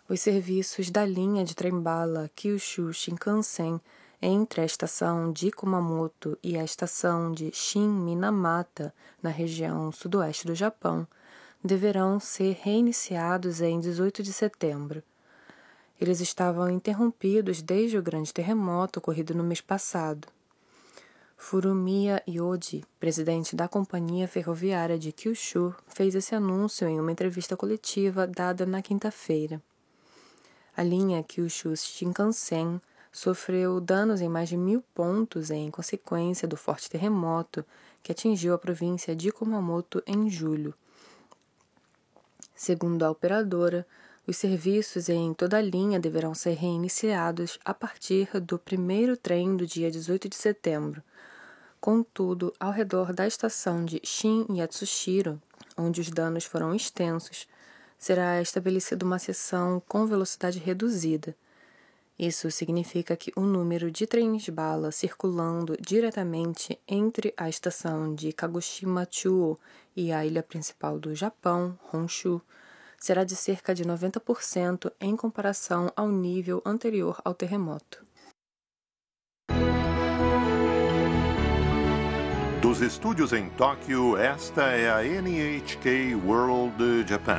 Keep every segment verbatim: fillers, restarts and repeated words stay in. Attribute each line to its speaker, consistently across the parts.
Speaker 1: Os serviços da linha de trem-bala Kyushu Shinkansen entre a estação de Kumamoto e a estação de Shin-Minamata, na região sudoeste do Japão, deverão ser reiniciados em dezoito de setembro. Eles estavam interrompidos desde o grande terremoto ocorrido no mês passado. Furumiya Yoji, presidente da Companhia Ferroviária de Kyushu, fez esse anúncio em uma entrevista coletiva dada na quinta-feira. A linha Kyushu Shinkansen sofreu danos em mais de mil pontos em consequência do forte terremoto que atingiu a província de Kumamoto em julho. Segundo a operadora, os serviços em toda a linha deverão ser reiniciados a partir do primeiro trem do dia dezoito de setembro. Contudo, ao redor da estação de Shin-Yatsushiro, onde os danos foram extensos, será estabelecida uma seção com velocidade reduzida. Isso significa que o número de trens-bala circulando diretamente entre a estação de Kagoshima-Chuo e a ilha principal do Japão, Honshu, será de cerca de noventa por cento em comparação ao nível anterior ao terremoto.
Speaker 2: Dos estúdios em Tóquio, esta é a N H K World Japan.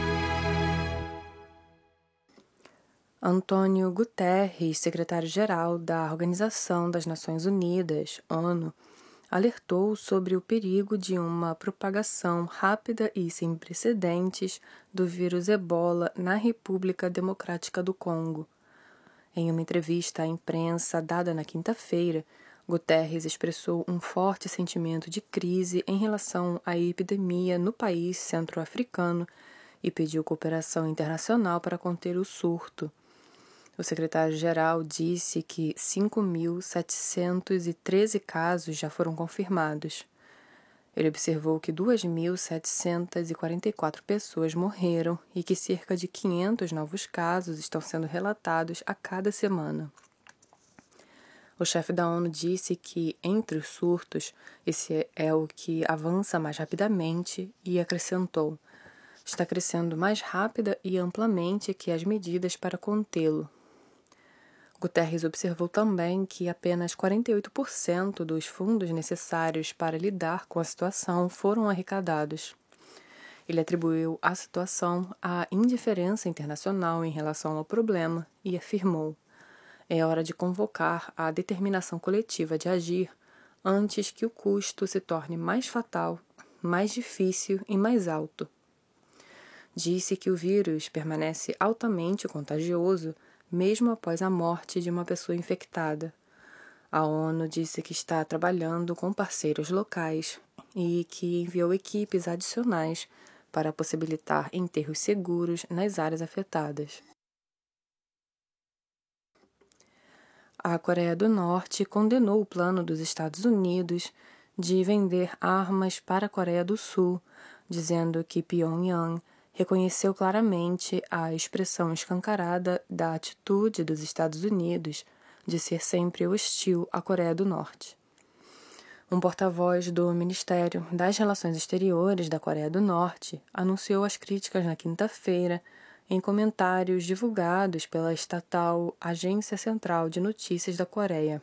Speaker 1: Antônio Guterres, secretário-geral da Organização das Nações Unidas, ONU, alertou sobre o perigo de uma propagação rápida e sem precedentes do vírus Ebola na República Democrática do Congo. Em uma entrevista à imprensa dada na quinta-feira, Guterres expressou um forte sentimento de crise em relação à epidemia no país centro-africano e pediu cooperação internacional para conter o surto. O secretário-geral disse que cinco mil setecentos e treze casos já foram confirmados. Ele observou que duas mil setecentas e quarenta e quatro pessoas morreram e que cerca de quinhentos novos casos estão sendo relatados a cada semana. O chefe da ONU disse que, entre os surtos, esse é o que avança mais rapidamente e acrescentou: está crescendo mais rápida e amplamente que as medidas para contê-lo. Guterres observou também que apenas quarenta e oito por cento dos fundos necessários para lidar com a situação foram arrecadados. Ele atribuiu a situação à indiferença internacional em relação ao problema e afirmou: é hora de convocar a determinação coletiva de agir antes que o custo se torne mais fatal, mais difícil e mais alto. Disse que o vírus permanece altamente contagioso mesmo após a morte de uma pessoa infectada. A ONU disse que está trabalhando com parceiros locais e que enviou equipes adicionais para possibilitar enterros seguros nas áreas afetadas. A Coreia do Norte condenou o plano dos Estados Unidos de vender armas para a Coreia do Sul, dizendo que Pyongyang reconheceu claramente a expressão escancarada da atitude dos Estados Unidos de ser sempre hostil à Coreia do Norte. Um porta-voz do Ministério das Relações Exteriores da Coreia do Norte anunciou as críticas na quinta-feira em comentários divulgados pela estatal Agência Central de Notícias da Coreia.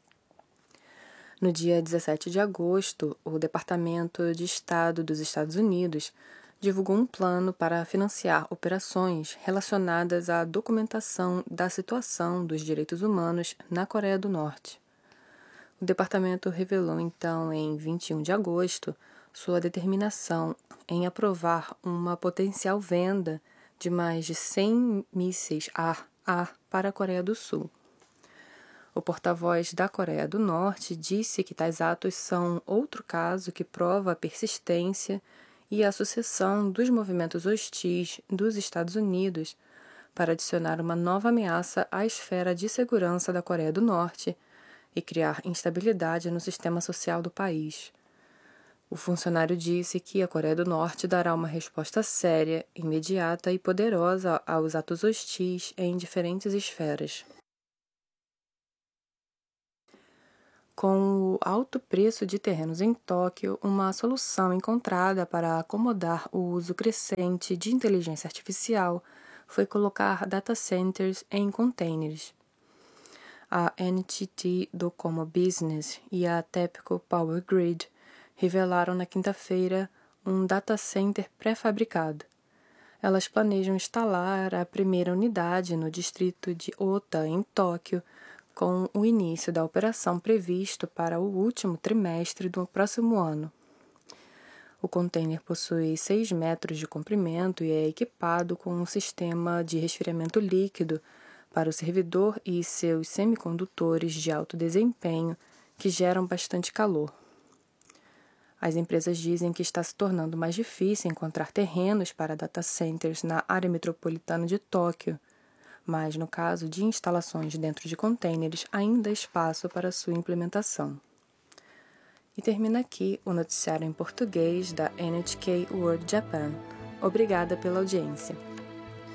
Speaker 1: No dia dezessete de agosto, o Departamento de Estado dos Estados Unidos divulgou um plano para financiar operações relacionadas à documentação da situação dos direitos humanos na Coreia do Norte. O departamento revelou, então, em vinte e um de agosto, sua determinação em aprovar uma potencial venda de mais de cem mísseis ar-ar para a Coreia do Sul. O porta-voz da Coreia do Norte disse que tais atos são outro caso que prova a persistência e a sucessão dos movimentos hostis dos Estados Unidos para adicionar uma nova ameaça à esfera de segurança da Coreia do Norte e criar instabilidade no sistema social do país. O funcionário disse que a Coreia do Norte dará uma resposta séria, imediata e poderosa aos atos hostis em diferentes esferas. Com o alto preço de terrenos em Tóquio, uma solução encontrada para acomodar o uso crescente de inteligência artificial foi colocar data centers em containers. A N T T Docomo Business e a TEPCO Power Grid revelaram na quinta-feira um data center pré-fabricado. Elas planejam instalar a primeira unidade no distrito de Ota, em Tóquio, com o início da operação previsto para o último trimestre do próximo ano. O container possui seis metros de comprimento e é equipado com um sistema de resfriamento líquido para o servidor e seus semicondutores de alto desempenho que geram bastante calor. As empresas dizem que está se tornando mais difícil encontrar terrenos para data centers na área metropolitana de Tóquio, mas no caso de instalações dentro de containers, ainda há espaço para sua implementação. E termina aqui o noticiário em português da N H K World Japan. Obrigada pela audiência.